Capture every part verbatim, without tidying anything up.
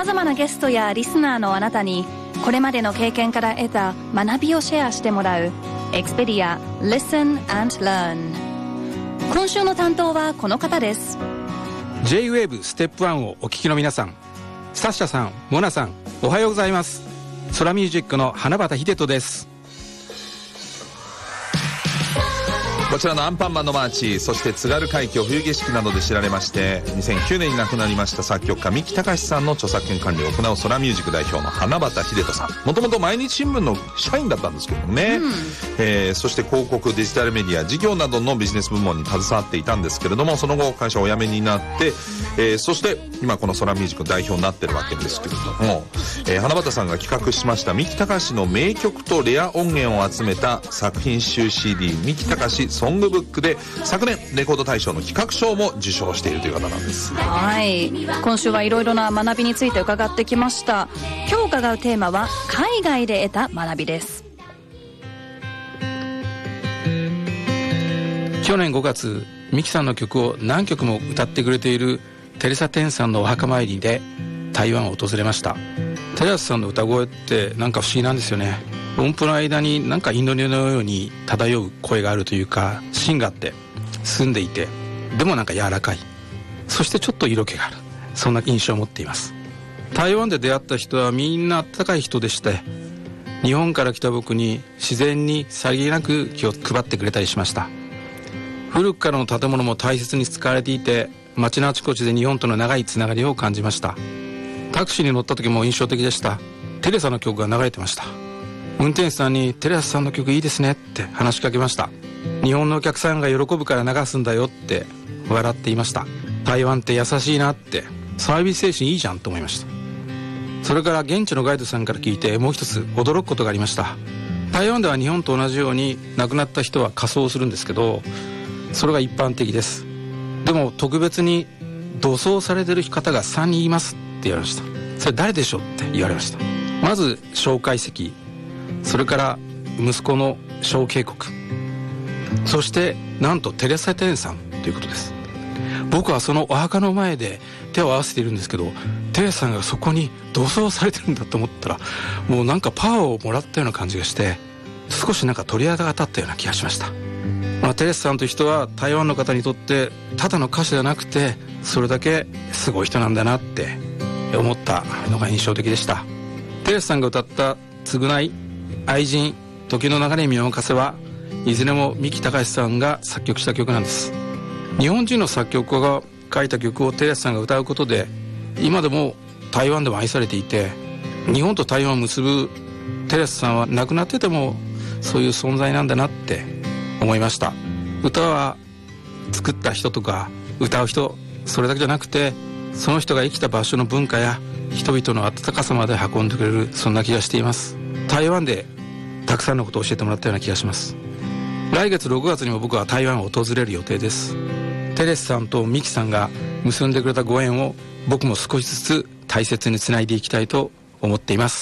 様々なゲストやリスナーのあなたにこれまでの経験から得た学びをシェアしてもらう Expedia Listen and Learn。 今週の担当はこの方です。 ジェイウェーブ ステップワンをお聞きの皆さん、サッシャさん、モナさん、おはようございます。空ミュージックの花畑秀人です。 こちらのアンパンマンのマーチ、そして津軽海峡冬景色などで知られまして、にせんきゅうねんに亡くなりました作曲家三木隆さんの著作権管理を行う空ミュージック代表の花畑秀人さん、もともと毎日新聞の社員だったんですけどね、うん、えー、そして広告、デジタルメディア、事業などのビジネス部門に携わっていたんですけれども、その後会社をお辞めになって、えー、そして今この空ミュージックの代表になってるわけですけれども、えー、花畑さんが企画しました三木隆の名曲とレア音源を集めた作品集 シーディー 三木隆ソングブックで昨年レコード大賞の企画賞も受賞しているという方なんです。 はい、今週はいろいろな学びについて伺ってきました。今日伺うテーマは海外で得た学びです。 去年ごがつ、ミキさんの曲を何曲も歌ってくれているテレサ・テンさんのお墓参りで台湾を訪れました。テレサさんの歌声ってなんか不思議なんですよね。音符の間になんかインドネのように漂う声があるというか、芯があって澄んでいて、でもなんか柔らかい、そしてちょっと色気がある、そんな印象を持っています。台湾で出会った人はみんな温かい人でして、日本から来た僕に自然にさりげなく気を配ってくれたりしました。古くからの建物も大切に使われていて、街のあちこちで日本との長いつながりを感じました。タクシーに乗った時も印象的でした。テレサの曲が流れてました。運転手さんにテレサさんの曲いいですねって話しかけました。日本のお客さんが喜ぶから流すんだよって笑っていました。台湾って優しいなって、サービス精神いいじゃんと思いました。それから現地のガイドさんから聞いてもう一つ驚くことがありました。台湾では日本と同じように亡くなった人は火葬するんですけど、それが一般的です。でも特別に土葬されてる方がさんにんいますって言われました。それ誰でしょうって言われました。まず蒋介石、それから息子の蒋経国、そしてなんとテレサ・テンさんということです。僕はそのお墓の前で手を合わせているんですけど、テレサさんがそこに土葬されてるんだと思ったら、もうなんかパワーをもらったような感じがして、少しなんか鳥肌が立ったような気がしました。まあ、テレサさんという人は台湾の方にとってただの歌手ではなくて、それだけすごい人なんだなって思ったのが印象的でした。テレサさんが歌った償い、愛人、時の流れに身を任せはいずれも三木隆さんが作曲した曲なんです。日本人の作曲家が書いた曲をテレサさんが歌うことで、今でも台湾でも愛されていて、日本と台湾を結ぶテレサさんは亡くなっててもそういう存在なんだなって思いました。歌は作った人とか歌う人、それだけじゃなくて、その人が生きた場所の文化や人々の温かさまで運んでくれる、そんな気がしています。台湾でたくさんのことを教えてもらったような気がします。来月ろくがつにも僕は台湾を訪れる予定です。テレスさんとミキさんが結んでくれたご縁を僕も少しずつ大切につないでいきたいと思っています。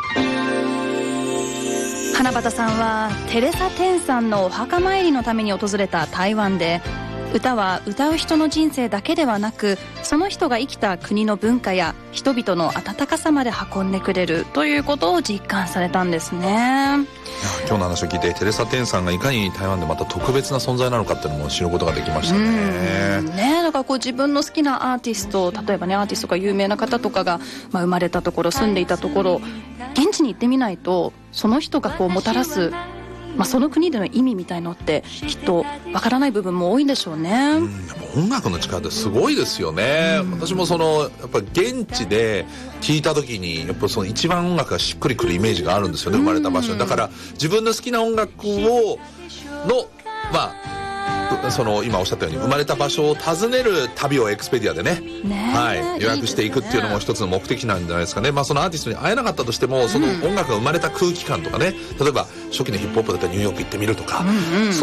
花畑さんはテレサ・テンさんのお墓参りのために訪れた台湾で、歌は歌う人の人生だけではなく、その人が生きた国の文化や人々の温かさまで運んでくれるということを実感されたんですね。 今日の話を聞いて、テレサ・テンさんがいかに台湾でまた特別な存在なのかっていうのも知ることができましたね。 うんね、だからこう自分の好きなアーティスト、例えばね、アーティストが有名な方とかが、まあ、生まれたところ、住んでいたところ、現地に行ってみないとその人がこうもたらす、まあ、その国での意味みたいのってきっとわからない部分も多いんでしょうね。うん、 やっぱ音楽の力ってすごいですよね。うん、私もそのやっぱ現地で聴いた時にやっぱその一番音楽がしっくりくるイメージがあるんですよね、生まれた場所。だから自分の好きな音楽をのまあその今おっしゃったように生まれた場所を訪ねる旅をエクスペディアで ね, ね、はい、予約していくっていうのも一つの目的なんじゃないですかね。まあ、そのアーティストに会えなかったとしても、その音楽が生まれた空気感とかね、例えば初期のヒップホップだったらニューヨーク行ってみるとか、うんうん、